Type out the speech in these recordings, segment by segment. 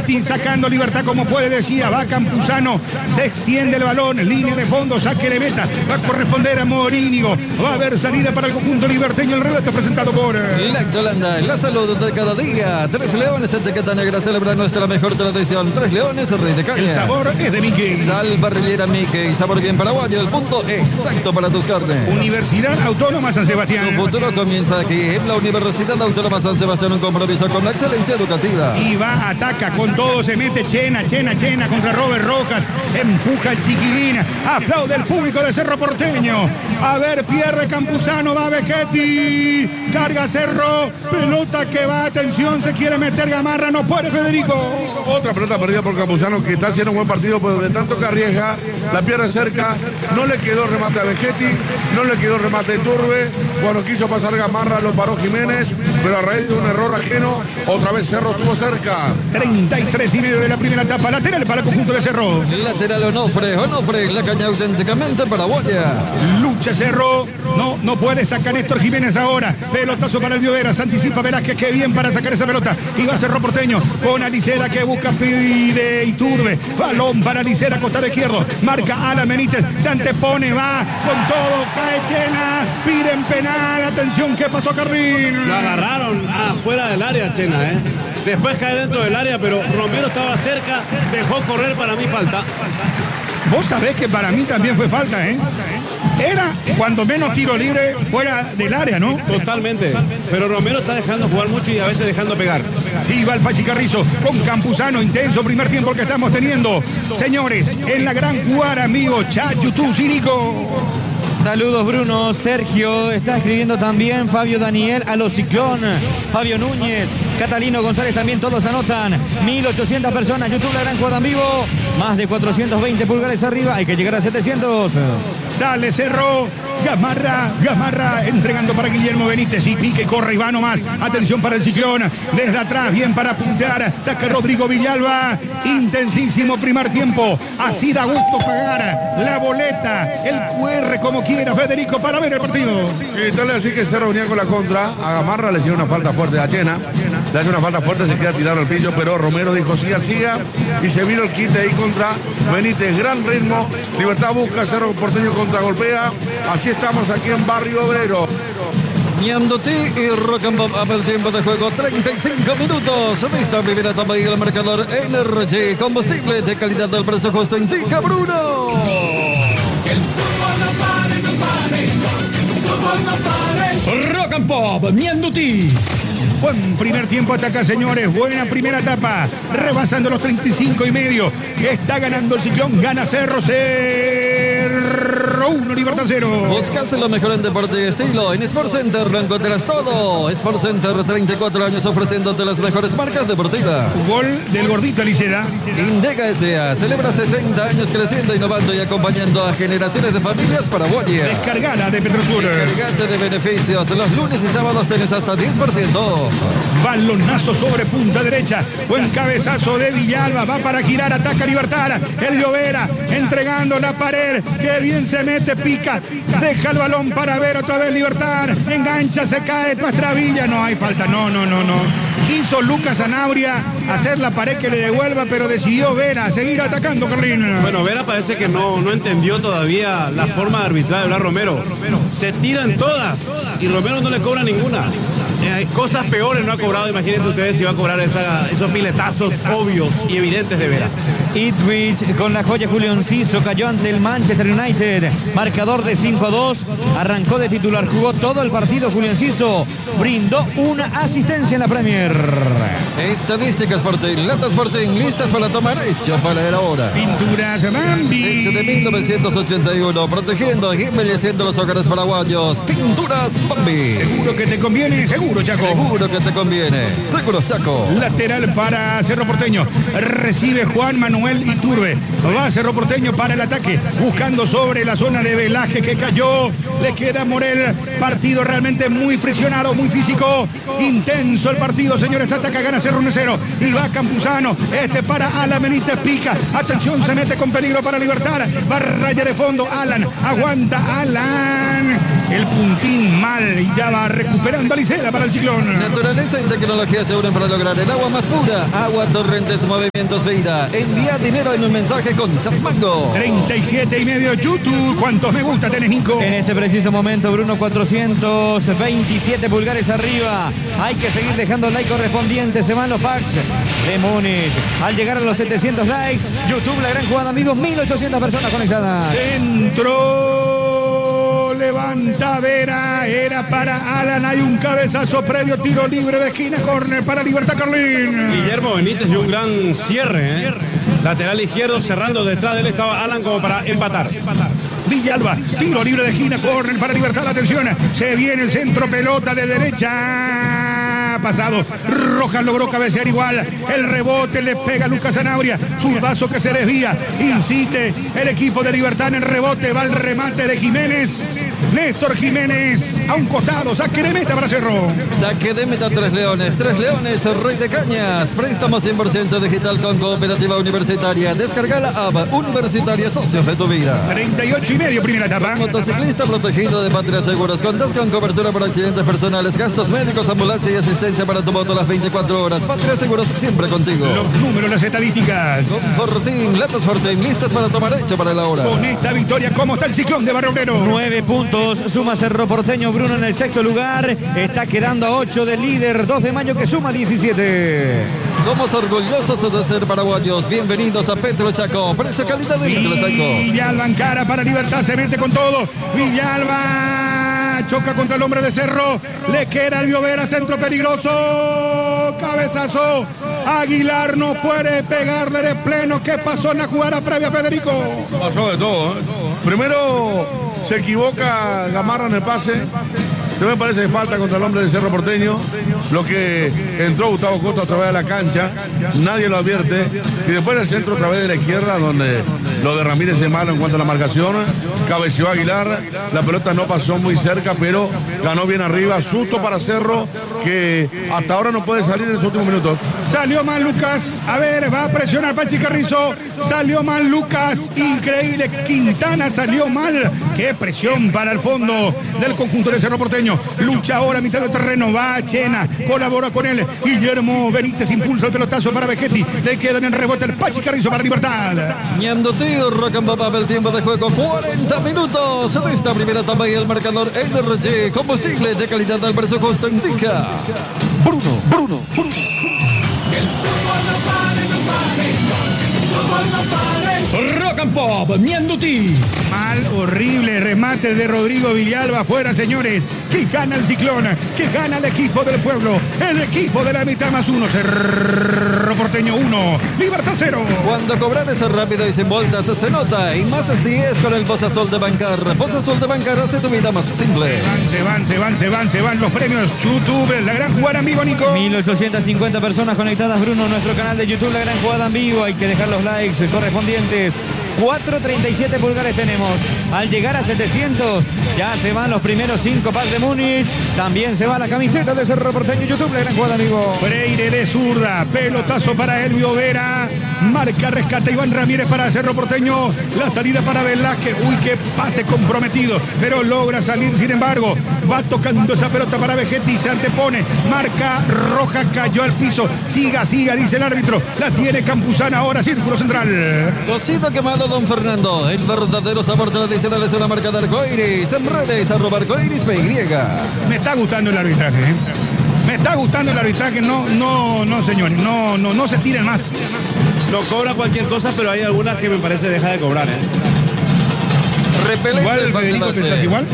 Vegetti sacando Libertad como puede, decía, va Campuzano, se extiende el balón, línea de fondo, saque de meta, va a corresponder a Morínigo, va a haber salida para el conjunto liberteño, el relato presentado por Lactolanda, la salud de cada día. Tres Leones en Tequeta Negra celebra nuestra mejor tradición. Tres Leones, Rey de Cañas. El sabor es de Mickey. Sal parrillera Mickey, sabor bien paraguayo, el punto exacto para tus carnes. Universidad Autónoma San Sebastián. Tu futuro comienza aquí, en la Universidad Autónoma San Sebastián, un compromiso con la excelencia educativa. Y va, ataca con todo, se mete Chena contra Robert Rojas, empuja el chiquilín, aplaude el público de Cerro Porteño. A ver, pierde Campuzano, va Vegetti, carga Cerro, pelota que va, atención, se quiere meter Gamarra, no puede Federico. Otra pelota perdida por Campuzano, que está haciendo un buen partido, pero de tanto que arriesga, la pierde cerca, no le quedó remate a Vegetti, no le quedó remate a Iturbe, cuando quiso pasar Gamarra lo paró Jiménez, pero a raíz de un error ajeno, otra vez Cerro estuvo cerca. 33,5 de la primera etapa, lateral para el conjunto de Cerro. Lateral Onofre, la caña auténticamente paraguaya. Lucha Cerro, no puede sacar Néstor Jiménez ahora, pelotazo para el Biovera, se anticipa Velázquez, qué bien para sacar esa pelota, y va Cerro Porteño, con Alicera que busca pide Iturbe, balón para Alicera, costado izquierdo, marca Alan Benítez, se antepone, va con todo, cae Chena, piden penal, atención, ¿qué pasó Carrín? Lo agarraron afuera del área Chena, después cae dentro del área, pero Romero estaba cerca, dejó correr, para mí falta. Vos sabés que para mí también fue falta, Era cuando menos tiro libre fuera del área, ¿no? Totalmente, pero Romero está dejando jugar mucho y a veces dejando pegar. Y va el Pachi Carrizo con Campuzano, intenso primer tiempo que estamos teniendo. Señores, en la gran jugada, amigo, chat, YouTube, Cínico. Saludos Bruno, Sergio, está escribiendo también Fabio Daniel a los Ciclón, Fabio Núñez, Catalino González también, todos anotan. 1.800 personas, YouTube La Gran Jugada en vivo, más de 420 pulgares arriba, hay que llegar a 700. Sale Cerro, Gamarra entregando para Guillermo Benítez y pique, corre y va nomás. Atención para el Ciclón, desde atrás, bien para puntear, saca Rodrigo Villalba, intensísimo primer tiempo, así da gusto pagar la boleta, el QR como quiera Federico para ver el partido. Sí, tal vez así que Cerro venía con la contra, a Gamarra le hicieron una falta fuerte a Chena, le hace una falta fuerte, se queda tirado al piso, pero Romero dijo siga, y se vino el quite ahí contra Benítez, gran ritmo, Libertad busca, Cerro Porteño contragolpea, así estamos aquí en Barrio Obrero. Ñandutí y Rock and Pop el tiempo de juego, 35 minutos de esta primera etapa y el marcador Energy, combustible de calidad del precio justo en Tica Bruno. El fútbol no pare, el fútbol no pare. Rock and Pop, Ñandutí. Buen primer tiempo hasta acá, señores. Buena primera etapa. Rebasando los 35,5. Está ganando el Ciclón. Gana Cerro 1, Libertad 0. Buscas lo mejor en deporte y estilo. En Sport Center lo encontrarás todo. Sport Center, 34 años ofreciéndote las mejores marcas deportivas. Gol del gordito Aliceda. Indega S.A. celebra 70 años creciendo, innovando y acompañando a generaciones de familias paraguayas. Descargala de Petrosur. Descargate de beneficios. Los lunes y sábados tenés hasta 10%. Balonazo sobre punta derecha. Buen cabezazo de Villalba. Va para girar. Ataca Libertad. El Llovera entregando la pared. Que bien se mete. Pica. Deja el balón para ver otra vez Libertad. Engancha. Se cae. Nuestra Villa. No hay falta. No. Quiso Lucas Sanabria hacer la pared que le devuelva, pero decidió Vera seguir atacando, Carlín. Bueno, Vera parece que no entendió todavía la forma de arbitrar de hablar Romero. Se tiran todas y Romero no le cobra ninguna. Cosas peores no ha cobrado, imagínense ustedes si va a cobrar esos piletazos obvios y evidentes de Vera. Ipswich con la joya Julio Enciso cayó ante el Manchester United, marcador de 5-2, arrancó de titular, jugó todo el partido Julio Enciso, brindó una asistencia en la Premier. Estadísticas Sporting, latas Sporting, listas para tomar, hecho para la hora. Pinturas Bambi. Desde 1981, protegiendo y embelleciendo los hogares paraguayos. Pinturas Bambi. Seguro que te conviene, seguro, Chaco. Seguro que te conviene, seguro, Chaco. Lateral para Cerro Porteño, recibe Juan Manuel Iturbe, va Cerro Porteño para el ataque, buscando sobre la zona de Velázquez que cayó, le queda Morel, partido realmente muy friccionado, muy físico, intenso el partido, señores, ataca, gana Cerro 1-0, y va Campuzano, para Alan Benítez, pica, atención, se mete con peligro para Libertad, va raya de fondo, Alan, aguanta Alan, El puntín mal y ya va recuperando Liceda para el Ciclón. Naturaleza y tecnología se unen para lograr el agua más pura. Agua Torrentes Movimientos Vida. Envía dinero en un mensaje con Chatmango. 37,5 YouTube. ¿Cuántos me gusta tenés, Nico? En este preciso momento, Bruno, 427 pulgares arriba. Hay que seguir dejando el like correspondiente. Se van los packs de Múnich. Al llegar a los 700 likes, YouTube, la gran jugada, amigos, 1800 personas conectadas. Centro, levanta Vera, era para Alan, hay un cabezazo previo, tiro libre de esquina, córner para Libertad Carlín. Guillermo Benítez dio un gran cierre, ¿eh? Lateral izquierdo cerrando detrás de él estaba Alan como para empatar. Villalba, tiro libre de esquina, córner para Libertad, atención, se viene el centro, pelota de derecha, pasado, Rojas logró cabecear igual, el rebote le pega a Lucas Zanabria, zurdazo que se desvía, incite el equipo de Libertad en el rebote, va el remate de Jiménez, Néstor Jiménez, a un costado, saque de meta para Cerro. Saque de meta Tres Leones, Rey de Cañas, préstamo 100% digital con Cooperativa Universitaria, descarga la app Universitaria Socios de tu Vida. 38,5, primera etapa. Motociclista protegido de Patria Seguros, contás con cobertura por accidentes personales, gastos médicos, ambulancia y asistencia para tu moto las 24 horas. Patria Seguros siempre contigo. Los números, las estadísticas. Con Fortín, latas Fortín, listas para tomar hecho para la hora. Con esta victoria, ¿cómo está el Ciclón de Barrio Obrero? 9 puntos, suma Cerro Porteño, Bruno en el sexto lugar. Está quedando a 8 del líder, 2 de mayo que suma 17. Somos orgullosos de ser paraguayos. Bienvenidos a Petro Chaco. Precio, calidad de Villalba encara para Libertad, se mete con todo. Villalba choca contra el hombre de Cerro. Le queda el Llovera, centro peligroso. Cabezazo. Aguilar no puede pegarle de pleno. ¿Qué pasó en la jugada previa, Federico? Pasó de todo, ¿eh? Primero se equivoca Gamarra en el pase. No me parece falta contra el hombre de Cerro Porteño. Lo que entró Gustavo Costa a través de la cancha, nadie lo advierte. Y después el centro a través de la izquierda, donde lo de Ramírez es malo en cuanto a la marcación. Cabeceó Aguilar, la pelota no pasó muy cerca, pero ganó bien arriba. Susto para Cerro, que hasta ahora no puede salir en los últimos minutos. Salió mal Lucas, a ver, va a presionar Pachi Carrizo. Salió mal Lucas, increíble. Quintana salió mal. Qué presión para el fondo del conjunto de Cerro Porteño. Lucha ahora a mitad del terreno, va Chena, colabora con él. Guillermo Benítez impulsa el pelotazo para Vegetti. Le queda en el rebote el Pachi Carrizo para Libertad. Ñamdotí, Rock and Pop, el tiempo de juego, 40 minutos de esta primera etapa y el marcador NRG, combustible de calidad al precio justo indica. Bruno. El fútbol no pare, no pare. El fútbol no pare. Rock and Pop, Ñandutí. Mal, horrible remate de Rodrigo Villalba afuera, señores. Que gana el Ciclón, que gana el equipo del pueblo, el equipo de la mitad más uno. Cerro Porteño 1, Libertad 0. Cuando cobrar es rápido y sin vueltas se nota, y más así es con el Voz Azul de Bancar. Voz Azul de Bancar hace tu vida más simple. Se van los premios YouTube, la gran jugada en vivo, Nico. 1850 personas conectadas, Bruno, nuestro canal de YouTube, la gran jugada en vivo. Hay que dejar los likes correspondientes. 437 pulgares tenemos. Al llegar a 700, ya se van los primeros 5 packs de Múnich. También se va la camiseta de Cerro Porteño. YouTube, la gran jugada, amigo. Freire de zurda, pelotazo para Elvio Vera. Marca, rescata Iván Ramírez para Cerro Porteño. La salida para Velázquez. Uy, qué pase comprometido, pero logra salir, sin embargo. Va tocando esa pelota para Vegetti, se antepone. Marca roja, cayó al piso. Siga, dice el árbitro. La tiene Campuzano ahora, círculo central. Cocido quemado, don Fernando. El verdadero sabor tradicional es una marca de arcoiris. En redes, @arcoiris PY. Me está gustando el arbitraje, ¿eh? Me está gustando el arbitraje. No, señores. No se tiren más. No cobra cualquier cosa, pero hay algunas que me parece deja de cobrar, ¿eh? Repelente. Igual, Federico, ¿pensás igual?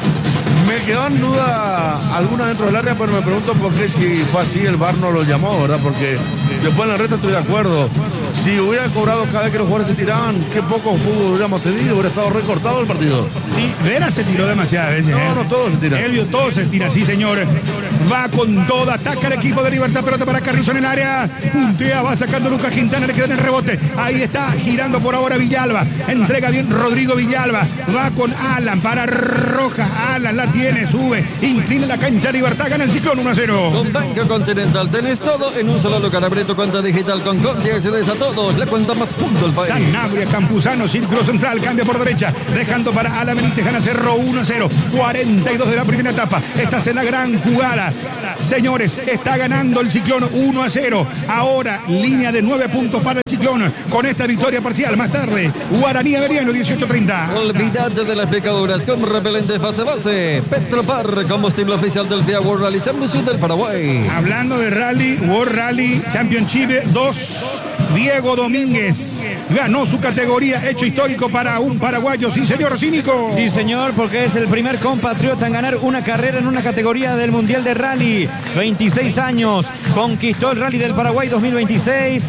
Me quedó en duda alguna dentro del área, pero me pregunto por qué, si fue así, el VAR no lo llamó, ¿verdad? Porque después en el resto estoy de acuerdo. Si hubiera cobrado cada vez que los jugadores se tiraban, qué poco fútbol hubiéramos tenido, hubiera estado recortado el partido. Sí, Vera se tiró demasiadas veces. No, todos se tiran. Elvio, todos se tira, sí, señor. Va con toda, ataca el equipo de Libertad, pelota para Carrizo en el área. Puntea, va sacando Lucas Quintana, le queda en el rebote. Ahí está, girando por ahora Villalba. Entrega bien Rodrigo Villalba. Va con Alan para Rojas. Alan la tiene, sube, inclina la cancha, Libertad, gana el Ciclón 1-0. Con Banco Continental tenés todo en un solo lugar. Abrí Abre tu cuenta digital con Condies a todos. La cuenta más full del país. Sanabria, Campuzano, Círculo Central, cambia por derecha, dejando para Alan Benítez, gana Cerro 1-0, 42 de la primera etapa. Esta es la gran jugada. Señores, está ganando el Ciclón 1-0. Ahora, línea de 9 puntos para el Ciclón, con esta victoria parcial. Más tarde, Guaraní Averiano, 18:30. Olvídate de las picaduras con repelente fase base. Petropar, combustible oficial del FIA World Rally Championship del Paraguay. Hablando de rally, World Rally Championship 2, Diego Domínguez ganó su categoría, hecho histórico para un paraguayo. Sí, señor Cínico. Sí, señor, porque es el primer compatriota en ganar una carrera en una categoría del Mundial de Rally. 26 años, conquistó el Rally del Paraguay 2026,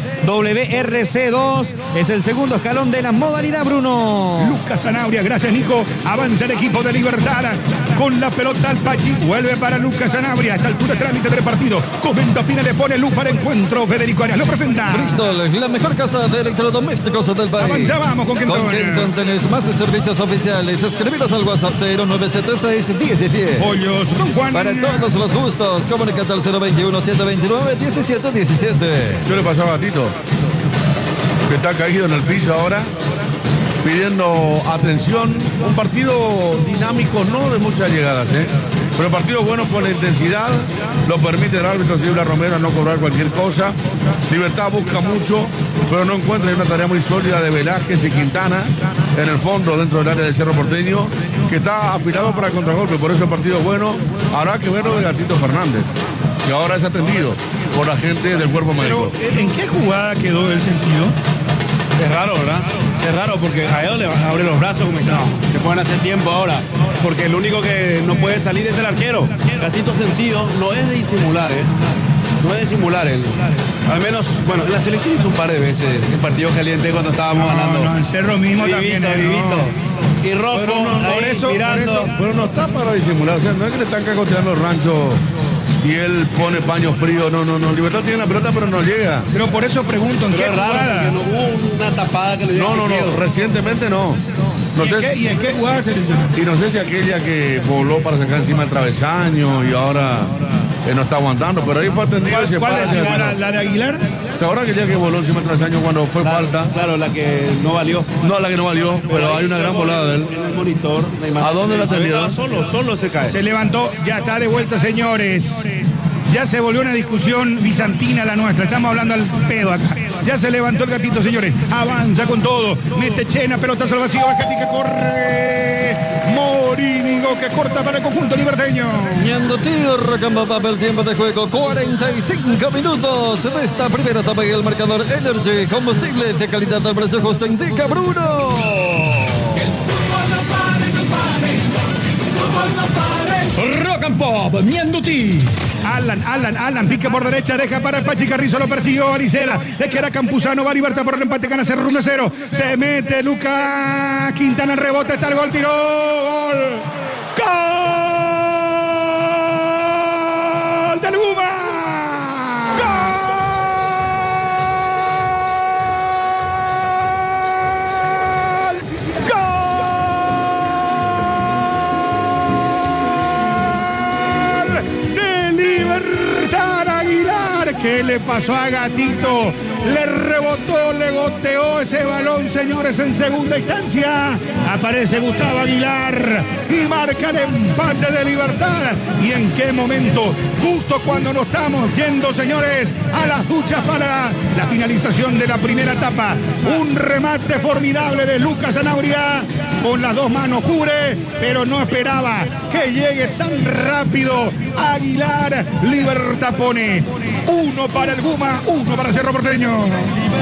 WRC2, es el segundo escalón de la modalidad, Bruno. Lucas Sanabria, gracias Nico, avanza el equipo de Libertad con la pelota al Pachi, vuelve para Lucas Sanabria, a esta altura trámite del partido, comenta Pina, le pone luz para encuentro, Federico Arias lo presenta. Bristol, la mejor casa de electrodomésticos del país. Avanzamos con Kenton. Con Kenton tenés más servicios oficiales. Escribiros al WhatsApp 0976-1010. Pollos, Don Juan. Para todos los gustos, comunícate al 021-729-1717. ¿Qué le pasó a Gatito? Que está caído en el piso ahora, pidiendo atención. Un partido dinámico, no de muchas llegadas, pero partido bueno por la intensidad. Lo permite el árbitro Silvia Romero a no cobrar cualquier cosa. Libertad busca mucho, pero no encuentra. Hay una tarea muy sólida de Velázquez y Quintana en el fondo, dentro del área del Cerro Porteño, que está afilado para el contragolpe. Por eso el partido bueno. Habrá que verlo de Gatito Fernández, que ahora es atendido por la gente del cuerpo médico. Pero, ¿en qué jugada quedó el sentido? Es raro, ¿verdad? Es raro porque a ellos le abre los brazos como dice, no, se pueden hacer tiempo ahora. Porque el único que no puede salir es el arquero. Gatito Sentido no es de disimular, No es de disimular él. Al menos, bueno, en la selección hizo un par de veces en partido caliente cuando estábamos ganando. No, en Cerro mismo vivito, también. Vivito. Y Rofo Pero no, ahí por eso, mirando. pero no está para disimular. O sea, no es que le están cacoteando el rancho y él pone paño frío. No. Libertad tiene la pelota, pero no llega. Pero por eso pregunto, ¿en Pero qué es raro jugada? porque no hubo una tapada que le dio No. Recientemente no. No sé ¿Y en qué jugada se lesionó? y no sé si aquella que voló para sacar encima el travesaño y ahora no está aguantando. Pero ahí fue atendido y se ¿Cuál para. es la de Aguilar? Ahora aquella que voló encima del travesaño cuando fue falta. Claro, la que no valió. No, la que no valió, pero hay una gran volada de él. En el monitor. la imagen. ¿A dónde la atendieron? Solo se cae. Se levantó, ya está de vuelta, señores. Ya se volvió una discusión bizantina la nuestra. Estamos hablando al pedo acá. Ya se levantó el Gatito, señores. Avanza con todo. Mete Chena, pelotazo al vacío. Bajati que corre. Morínigo que corta para el conjunto liberteño. Ñandutí, Rocambop, el tiempo de juego, 45 minutos de esta primera etapa y el marcador Energy, combustible de calidad al precio justo, indica Bruno. El fútbol no pare, no pare. El fútbol no pare. Rock and Pop, Ñandutí. Alan, pique por derecha, deja para el Pachi Carrizo, lo persiguió Varicela, le queda Campuzano, va a Libertad por el empate, gana Cerro 1-0, se mete Lucas Quintana, el rebote, está el gol, tiró, gol del Guma. ¿Qué le pasó a Gatito? Le rebotó, le goteó ese balón, señores, en segunda instancia. Aparece Gustavo Aguilar y marca el empate de Libertad. ¿Y en qué momento? Justo cuando nos estamos yendo, señores, a las duchas para la finalización de la primera etapa. Un remate formidable de Lucas Sanabria. Con las dos manos cubre, pero no esperaba que llegue tan rápido Aguilar. Libertad pone 1 para el Guma, 1 para Cerro Porteño.